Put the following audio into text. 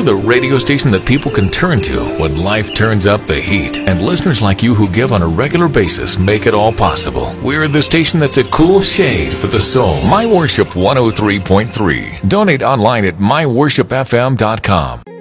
We're the radio station that people can turn to when life turns up the heat. And listeners like you who give on a regular basis make it all possible. We're the station that's a cool shade for the soul. My Worship 103.3. Donate online at myworshipfm.com.